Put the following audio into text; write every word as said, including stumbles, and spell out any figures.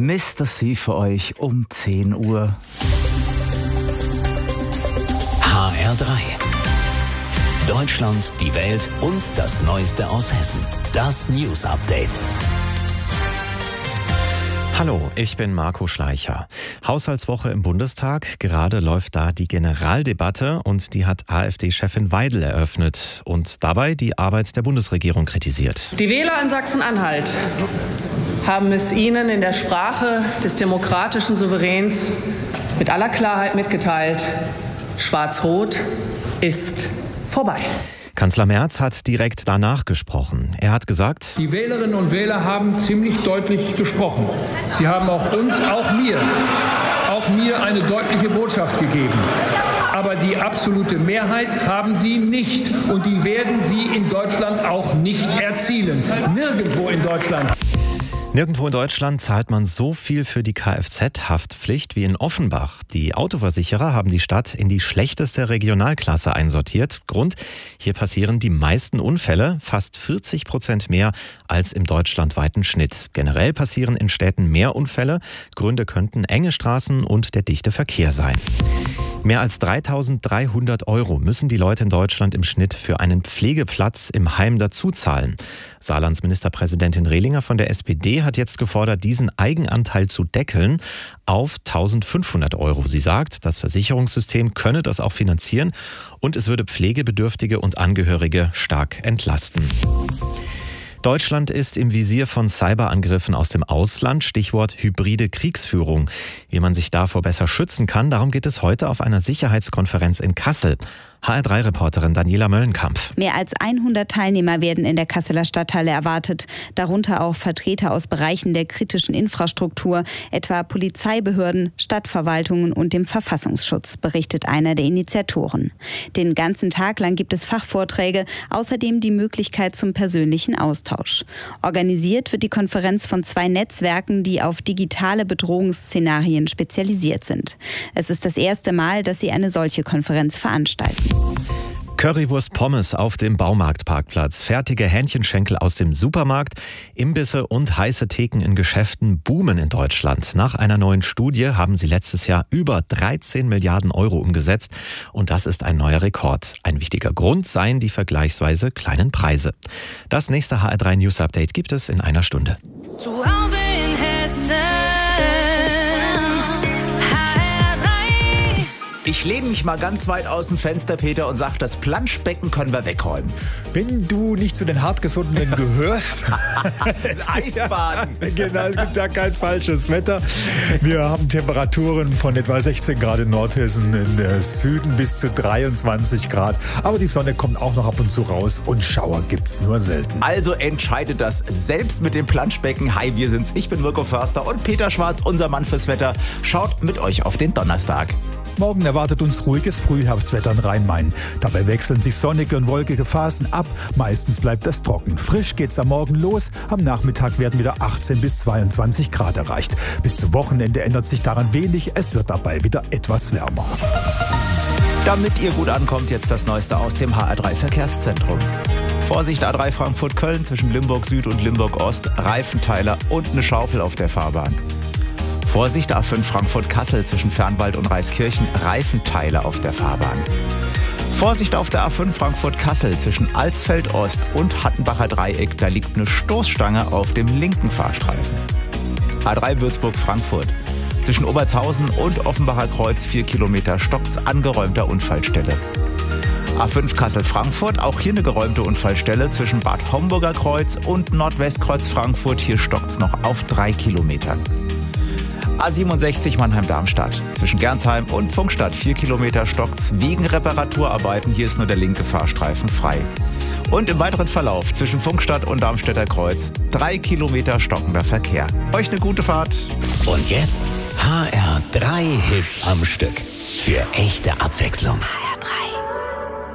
Mister C für euch um zehn Uhr. H R drei. Deutschland, die Welt und das Neueste aus Hessen. Das News Update. Hallo, ich bin Marco Schleicher. Haushaltswoche im Bundestag. Gerade läuft da die Generaldebatte und die hat AfD-Chefin Weidel eröffnet und dabei die Arbeit der Bundesregierung kritisiert. Die Wähler in Sachsen-Anhalt haben es Ihnen in der Sprache des demokratischen Souveräns mit aller Klarheit mitgeteilt. Schwarz-Rot ist vorbei. Kanzler Merz hat direkt danach gesprochen. Er hat gesagt: Die Wählerinnen und Wähler haben ziemlich deutlich gesprochen. Sie haben auch uns, auch mir, auch mir eine deutliche Botschaft gegeben. Aber die absolute Mehrheit haben sie nicht. Und die werden sie in Deutschland auch nicht erzielen. Nirgendwo in Deutschland. Nirgendwo in Deutschland zahlt man so viel für die Kfz-Haftpflicht wie in Offenbach. Die Autoversicherer haben die Stadt in die schlechteste Regionalklasse einsortiert. Grund: hier passieren die meisten Unfälle, fast vierzig Prozent mehr als im deutschlandweiten Schnitt. Generell passieren in Städten mehr Unfälle. Gründe könnten enge Straßen und der dichte Verkehr sein. Mehr als dreitausenddreihundert Euro müssen die Leute in Deutschland im Schnitt für einen Pflegeplatz im Heim dazuzahlen. Saarlands Ministerpräsidentin Rehlinger von der S P D hat jetzt gefordert, diesen Eigenanteil zu deckeln auf eintausendfünfhundert Euro. Sie sagt, das Versicherungssystem könne das auch finanzieren und es würde Pflegebedürftige und Angehörige stark entlasten. Deutschland ist im Visier von Cyberangriffen aus dem Ausland, Stichwort hybride Kriegsführung. Wie man sich davor besser schützen kann, darum geht es heute auf einer Sicherheitskonferenz in Kassel. H R drei Reporterin Daniela Möllenkampf. Mehr als hundert Teilnehmer werden in der Kasseler Stadthalle erwartet, darunter auch Vertreter aus Bereichen der kritischen Infrastruktur, etwa Polizeibehörden, Stadtverwaltungen und dem Verfassungsschutz, berichtet einer der Initiatoren. Den ganzen Tag lang gibt es Fachvorträge, außerdem die Möglichkeit zum persönlichen Austausch. Organisiert wird die Konferenz von zwei Netzwerken, die auf digitale Bedrohungsszenarien spezialisiert sind. Es ist das erste Mal, dass sie eine solche Konferenz veranstalten. Currywurst Pommes auf dem Baumarktparkplatz, fertige Hähnchenschenkel aus dem Supermarkt, Imbisse und heiße Theken in Geschäften boomen in Deutschland. Nach einer neuen Studie haben sie letztes Jahr über dreizehn Milliarden Euro umgesetzt und das ist ein neuer Rekord. Ein wichtiger Grund seien die vergleichsweise kleinen Preise. Das nächste H R drei News Update gibt es in einer Stunde. Zu Hause in Hessen. Ich lehne mich mal ganz weit aus dem Fenster, Peter, und sage, das Planschbecken können wir wegräumen. Wenn du nicht zu den Hartgesundenen gehörst. Eisbaden. Genau, es gibt ja kein falsches Wetter. Wir haben Temperaturen von etwa sechzehn Grad in Nordhessen, im Süden bis zu dreiundzwanzig Grad. Aber die Sonne kommt auch noch ab und zu raus und Schauer gibt's nur selten. Also entscheidet das selbst mit dem Planschbecken. Hi, wir sind's. Ich bin Mirko Förster und Peter Schwarz, unser Mann fürs Wetter, schaut mit euch auf den Donnerstag. Morgen erwartet uns ruhiges Frühherbstwetter in Rhein-Main. Dabei wechseln sich sonnige und wolkige Phasen ab. Meistens bleibt es trocken. Frisch geht's am Morgen los. Am Nachmittag werden wieder achtzehn bis zweiundzwanzig Grad erreicht. Bis zum Wochenende ändert sich daran wenig. Es wird dabei wieder etwas wärmer. Damit ihr gut ankommt, jetzt das Neueste aus dem H R drei Verkehrszentrum. Vorsicht, A drei Frankfurt-Köln zwischen Limburg Süd und Limburg Ost. Reifenteiler und eine Schaufel auf der Fahrbahn. Vorsicht, A fünf Frankfurt-Kassel zwischen Fernwald und Reiskirchen, Reifenteile auf der Fahrbahn. Vorsicht auf der A fünf Frankfurt-Kassel zwischen Alsfeld Ost und Hattenbacher Dreieck, da liegt eine Stoßstange auf dem linken Fahrstreifen. A drei Würzburg-Frankfurt zwischen Obertshausen und Offenbacher Kreuz, vier Kilometer, stockt's an geräumter Unfallstelle. A fünf Kassel-Frankfurt, auch hier eine geräumte Unfallstelle zwischen Bad Homburger Kreuz und Nordwestkreuz Frankfurt, hier stockt's noch auf drei Kilometern. A siebenundsechzig Mannheim-Darmstadt. Zwischen Gernsheim und Pfungstadt vier Kilometer stockt's wegen Reparaturarbeiten. Hier ist nur der linke Fahrstreifen frei. Und im weiteren Verlauf zwischen Pfungstadt und Darmstädter Kreuz drei Kilometer stockender Verkehr. Euch eine gute Fahrt. Und jetzt H R drei Hits am Stück. Für echte Abwechslung.